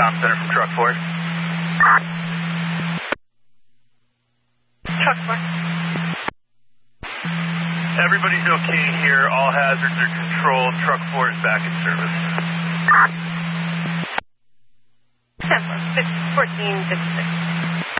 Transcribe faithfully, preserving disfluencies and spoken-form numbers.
Com Center from Truck Force. Truck Force. Everybody's okay here. All hazards are controlled. Truck Force back in service. ten fourteen fifty-six.